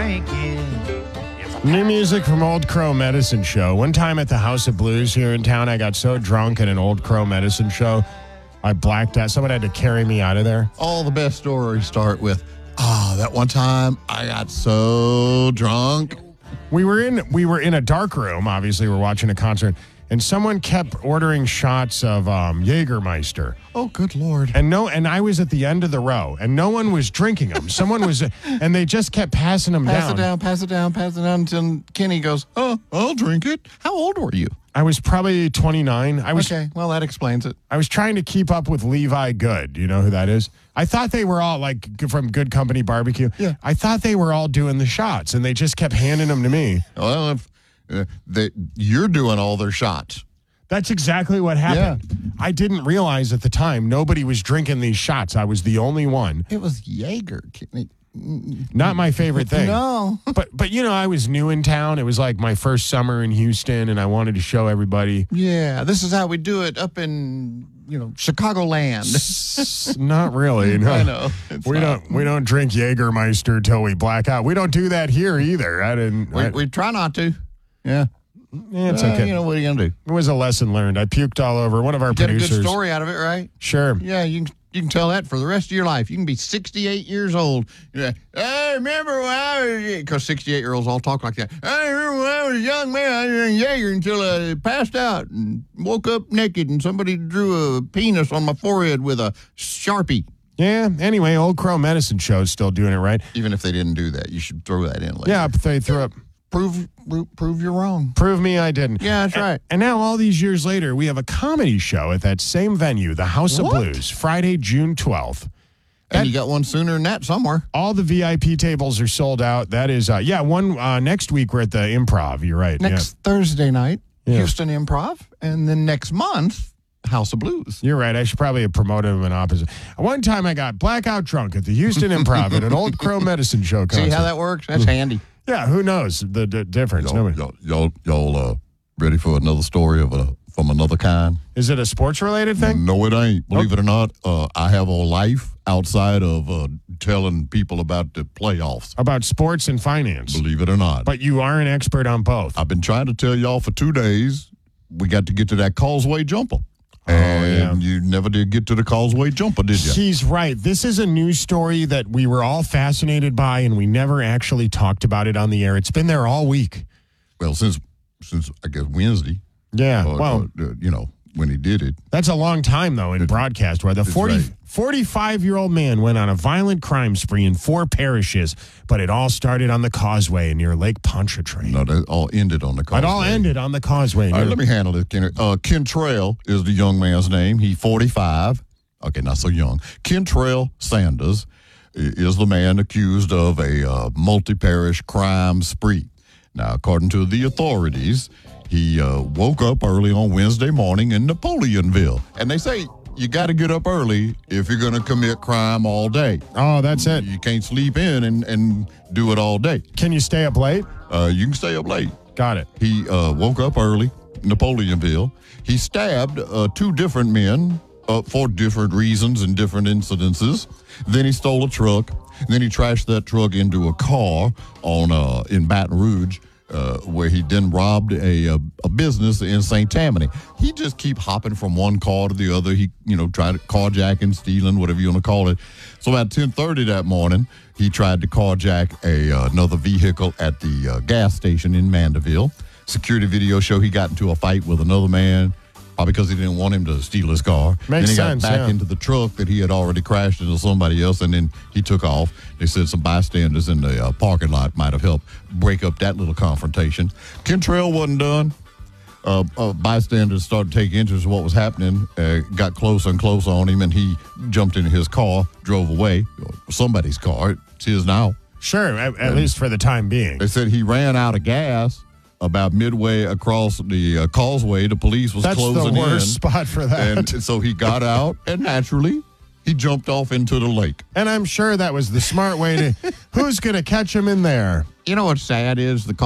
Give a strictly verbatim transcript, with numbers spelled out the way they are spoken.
drink it. New music from Old Crow Medicine Show. One time at the House of Blues here in town, I got so drunk at an Old Crow Medicine Show, I blacked out. Someone had to carry me out of there. All the best stories start with, ah, oh, that one time I got so drunk. We were in we were in a dark room. Obviously, we're watching a concert, and someone kept ordering shots of um, Jägermeister. Oh, good Lord. And no, and I was at the end of the row, and no one was drinking them. Someone was, and they just kept passing them pass down. Pass it down, pass it down, pass it down until Kenny goes, oh, I'll drink it. How old were you? I was probably twenty-nine. I was, okay, well, that explains it. I was trying to keep up with Levi Good. You know who that is? I thought they were all, like, from Good Company Barbecue. Yeah. I thought they were all doing the shots, and they just kept handing them to me. Well, if uh, they, you're doing all their shots. That's exactly what happened. Yeah. I didn't realize at the time nobody was drinking these shots. I was the only one. It was Jaeger. Not my favorite thing. No. But, but you know, I was new in town. It was like my first summer in Houston, and I wanted to show everybody. Yeah, this is how we do it up in, you know, Chicagoland. Not really. No. I know. We not. don't we don't drink Jägermeister till we black out. We don't do that here either. I didn't. We, I, we try not to. Yeah. Yeah, it's uh, okay. You know, what are you going to do? It was a lesson learned. I puked all over. One of our you producers. Get a good story out of it, right? Sure. Yeah, you can you can tell that for the rest of your life. You can be sixty-eight years old. Yeah. Hey, remember when I was, because sixty-eight-year-olds all talk like that. I remember when I was a young man, I drank Jaeger until I passed out and woke up naked and somebody drew a penis on my forehead with a Sharpie. Yeah, anyway, Old Crow Medicine Show is still doing it right. Even if they didn't do that, you should throw that in later. Yeah, but they threw up. Prove, prove you're wrong. Prove me I didn't. Yeah, that's right. And, and now, all these years later, we have a comedy show at that same venue, the House what? of Blues, Friday, June twelfth. And that, you got one sooner than that somewhere. All the V I P tables are sold out. That is, uh, yeah, one uh, next week we're at the Improv. You're right. Next yeah. Thursday night, yeah. Houston Improv. And then next month, House of Blues. You're right. I should probably have promoted them in opposite. One time I got blackout drunk at the Houston Improv at an Old Crow Medicine Show concert. See how that works? That's handy. Yeah, who knows the d- difference? Y'all, y'all, y'all, y'all uh, ready for another story of a, from another kind? Is it a sports-related thing? No, it ain't. Believe okay. it or not, uh, I have a life outside of uh, telling people about the playoffs. About sports and finance. Believe it or not. But you are an expert on both. I've been trying to tell y'all for two days. We got to get to that Causeway Jumper. Oh, and yeah. you never did get to the Causeway Jumper, did you? He's right. This is a news story that we were all fascinated by, and we never actually talked about it on the air. It's been there all week. Well, since, since I guess, Wednesday. Yeah, uh, well. Uh, you know, when he did it. That's a long time, though, in it's, broadcast, where the forty, right. forty-five-year-old man went on a violent crime spree in four parishes, but it all started on the Causeway near Lake Pontchartrain. No, that all ended on the Causeway. It all ended on the Causeway. All right, let me handle it, Ken. Uh, Kentrell is the young man's name. He's forty-five. Okay, not so young. Kentrell Sanders is the man accused of a uh, multi-parish crime spree. Now, according to the authorities, he uh, woke up early on Wednesday morning in Napoleonville. And they say you got to get up early if you're going to commit crime all day. Oh, that's it. You can't sleep in and, and do it all day. Can you stay up late? Uh, you can stay up late. Got it. He uh, woke up early, Napoleonville. He stabbed uh, two different men uh, for different reasons and different incidences. Then he stole a truck. Then he trashed that truck into a car on uh, in Baton Rouge. Uh, where he then robbed a, a a business in Saint Tammany. He just keep hopping from one car to the other. He, you know, tried carjacking, stealing, whatever you want to call it. So at ten thirty that morning, he tried to carjack a uh, another vehicle at the uh, gas station in Mandeville. Security video show he got into a fight with another man, probably because he didn't want him to steal his car. Makes then he sense, got back yeah. into the truck that he had already crashed into somebody else, and then he took off. They said some bystanders in the uh, parking lot might have helped break up that little confrontation. Kentrell wasn't done. Uh, uh, bystanders started taking interest in what was happening, uh, got closer and closer on him, and he jumped into his car, drove away. Somebody's car. It's his now. Sure, at, at least for the time being. They said he ran out of gas about midway across the uh, causeway. The police was That's closing in. That's the worst spot for that. And so he got out, and naturally, he jumped off into the lake. And I'm sure that was the smart way to, who's going to catch him in there? You know what's sad is the